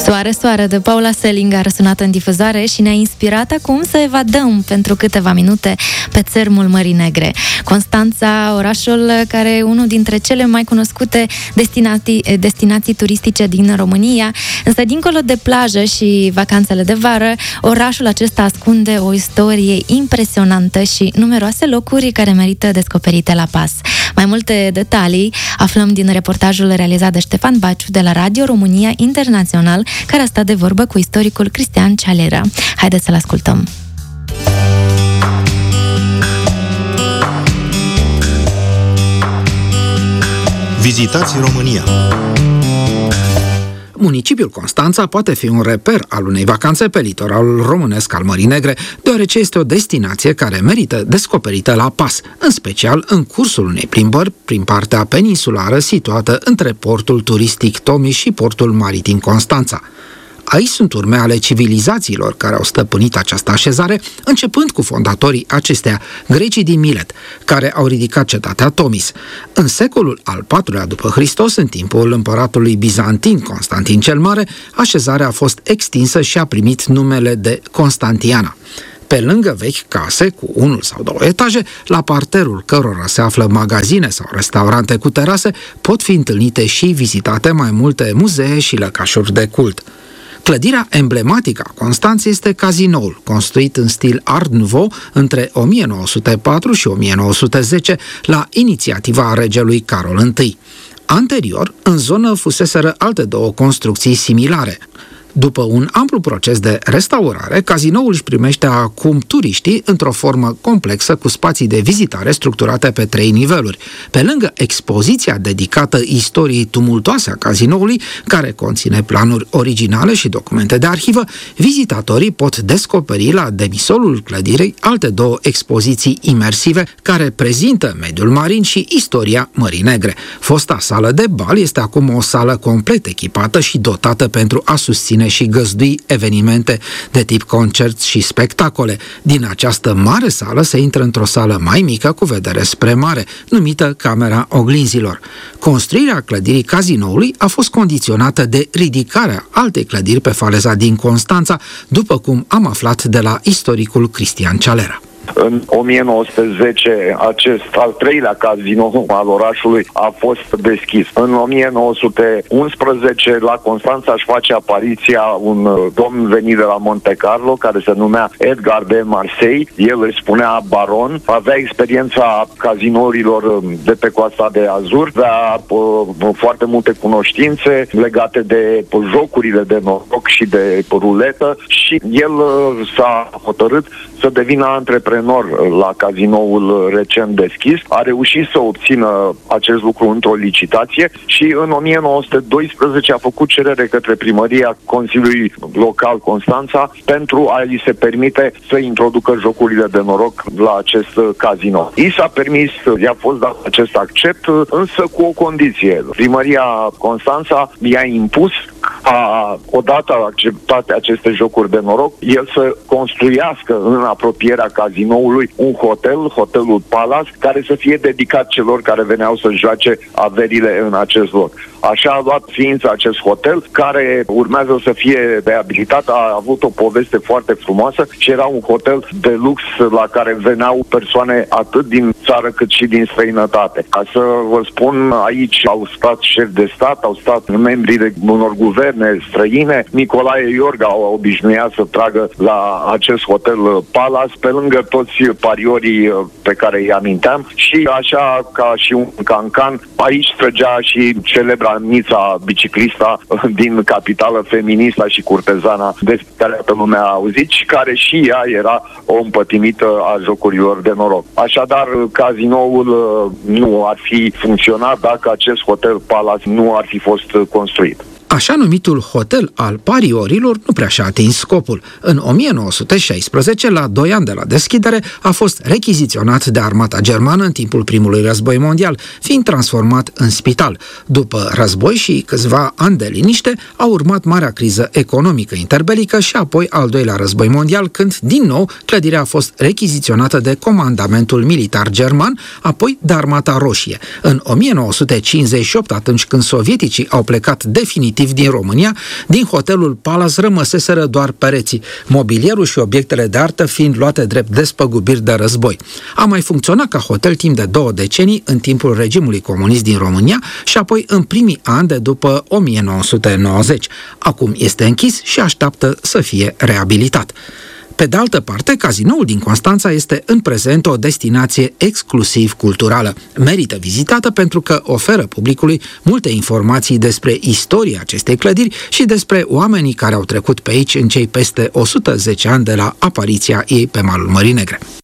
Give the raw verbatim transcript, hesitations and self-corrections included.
Soare, soare de Paula Selling a răsunat în difuzare și ne-a inspirat acum să evadăm pentru câteva minute pe țărmul Mării Negre. Constanța, orașul care e unul dintre cele mai cunoscute destinații, destinații turistice din România, însă dincolo de plajă și vacanțele de vară, orașul acesta ascunde o istorie impresionantă și numeroase locuri care merită descoperite la pas. Mai multe detalii aflăm din reportajul realizat de Ștefan Baciu de la Radio România Internațional, care a stat de vorbă cu istoricul Cristian Cialera. Haideți să-l ascultăm! Vizitați România! Municipiul Constanța poate fi un reper al unei vacanțe pe litoralul românesc al Mării Negre, deoarece este o destinație care merită descoperită la pas, în special în cursul unei plimbări prin partea peninsulară situată între portul turistic Tomiș și portul maritim Constanța. Aici sunt urme ale civilizațiilor care au stăpânit această așezare, începând cu fondatorii acesteia, grecii din Milet, care au ridicat cetatea Tomis. În secolul al patrulea după Hristos, în timpul împăratului bizantin Constantin cel Mare, așezarea a fost extinsă și a primit numele de Constantiana. Pe lângă vechi case cu unul sau două etaje, la parterul cărora se află magazine sau restaurante cu terase, pot fi întâlnite și vizitate mai multe muzee și lăcașuri de cult. Clădirea emblematică a Constanței este cazinoul, construit în stil Art Nouveau între o mie nouă sute patru și o mie nouă sute zece la inițiativa regelui Carol I. Anterior, în zonă fuseseră alte două construcții similare. După un amplu proces de restaurare, cazinoul își primește acum turiștii într-o formă complexă cu spații de vizitare structurate pe trei niveluri. Pe lângă expoziția dedicată istoriei tumultoase a cazinoului, care conține planuri originale și documente de arhivă, vizitatorii pot descoperi la demisolul clădirii alte două expoziții imersive care prezintă mediul marin și istoria Mării Negre. Fosta sală de bal este acum o sală complet echipată și dotată pentru a susține și găzdui evenimente de tip concert și spectacole. Din această mare sală se intră într-o sală mai mică cu vedere spre mare, numită Camera Oglinzilor. Construirea clădirii cazinoului a fost condiționată de ridicarea altei clădiri pe faleza din Constanța, după cum am aflat de la istoricul Cristian Cialera. În o mie nouă sute zece, acest al treilea cazinou al orașului a fost deschis. În o mie nouă sute unsprezece, la Constanța își face apariția un domn venit de la Monte Carlo, care se numea Edgar de Marseille. El îi spunea baron, avea experiența cazinourilor de pe Coasta de Azur, avea uh, foarte multe cunoștințe legate de jocurile de noroc și de ruletă și el uh, s-a hotărât să devină antreprenor la cazinoul recent deschis. A reușit să obțină acest lucru într-o licitație și în o mie nouă sute doisprezece a făcut cerere către primăria Consiliului Local Constanța pentru a îi se permite să introducă jocurile de noroc la acest casino. I s-a permis, i-a fost dat acest accept, însă cu o condiție. Primăria Constanța i-a impus a, odată acceptate aceste jocuri de noroc, el să construiască în apropierea cazinoului un hotel, hotelul Palace, care să fie dedicat celor care veneau să joace averile în acest loc. Așa a luat ființă acest hotel, care urmează să fie reabilitat, a avut o poveste foarte frumoasă și era un hotel de lux la care veneau persoane atât din țară cât și din străinătate. Ca să vă spun, aici au stat șefi de stat, au stat membrii de unor guverne străine. Nicolae Iorga a obișnuit să tragă la acest hotel Palace, pe lângă toți pariorii pe care îi aminteam și așa ca și un cancan, aici trăgea și celebra Nița biciclista din capitală, feminista și curtezana despre care toată lumea a auzit și care și ea era o împătimită a jocurilor de noroc. Așadar, cazinoul nu ar fi funcționat dacă acest hotel Palace nu ar fi fost construit. Așa numitul hotel al pariorilor nu prea și-a atins scopul. În o mie nouă sute șaisprezece, la doi ani de la deschidere, a fost rechiziționat de armata germană în timpul primului război mondial, fiind transformat în spital. După război și câțiva ani de liniște, a urmat marea criză economică interbelică și apoi al doilea război mondial, când, din nou, clădirea a fost rechiziționată de comandamentul militar german, apoi de Armata Roșie. În o mie nouă sute cincizeci și opt, atunci când sovieticii au plecat definitiv respectiv din România, din hotelul Palace rămăseseră doar pereții, mobilierul și obiectele de artă fiind luate drept despăgubiri de război. A mai funcționat ca hotel timp de două decenii în timpul regimului comunist din România și apoi în primii ani de după o mie nouă sute nouăzeci. Acum este închis și așteaptă să fie reabilitat. Pe de altă parte, cazinoul din Constanța este în prezent o destinație exclusiv culturală. Merită vizitată pentru că oferă publicului multe informații despre istoria acestei clădiri și despre oamenii care au trecut pe aici în cei peste o sută zece ani de la apariția ei pe malul Mării Negre.